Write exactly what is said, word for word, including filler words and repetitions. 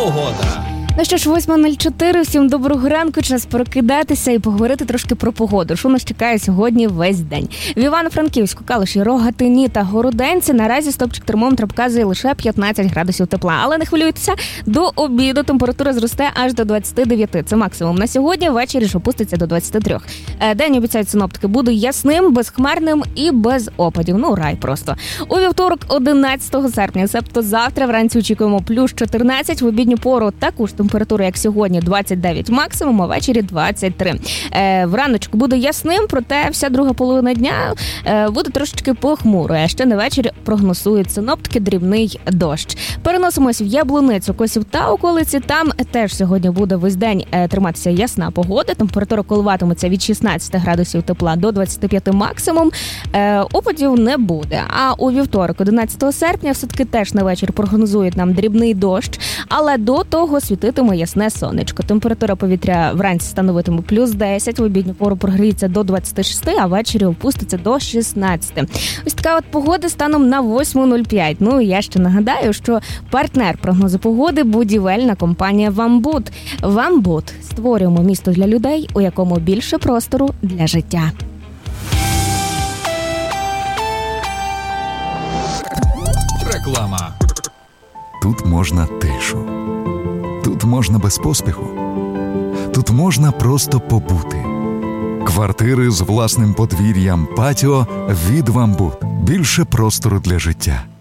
погода. Ну що ж, восьма нуль чотири, всім доброго ранку, час прокидатися і поговорити трошки про погоду. Що нас чекає сьогодні весь день? В Івано-Франківську, Калуші, Рогатині та Городенці наразі стопчик термометра показує лише п'ятнадцять градусів тепла. Але не хвилюйтеся, до обіду температура зросте аж до двадцять дев'ять. Це максимум на сьогодні, ввечері ж опуститься до двадцять три. День, обіцяють синоптики, буде ясним, безхмарним і без опадів. Ну, рай просто. У вівторок, одинадцятого серпня, себто завтра вранці очікуємо плюс чотирнадцять, в обідню пору також температура, як сьогодні, двадцять дев'ять максимум, а ввечері двадцять три. Е, враночку буде ясним, проте вся друга половина дня е, буде трошечки похмуро. А ще на вечір прогнозують синоптики дрібний дощ. Переносимось в Яблуницю, Косів та околиці. Там теж сьогодні буде весь день е, триматися ясна погода. Температура коливатиметься від шістнадцять градусів тепла до двадцять п'ять максимум. Е, опадів не буде. А у вівторок, одинадцятого серпня, все-таки теж на вечір прогнозують нам дрібний дощ, але до того світитиме ясне сонечко. Температура повітря вранці становитиме плюс десять, в обідню пору прогріється до двадцять шість, а ввечері опуститься до шістнадцять. Ось така от погода станом на восьма нуль п'ять. Ну і я ще нагадаю, що партнер прогнозу погоди – будівельна компанія «Вамбуд». «Вамбуд» – створюємо місто для людей, у якому більше простору для життя. Реклама. Тут можна тишу. Тут можна без поспіху. Тут можна просто побути. Квартири з власним подвір'ям, патіо від «Вамбуд». Більше простору для життя.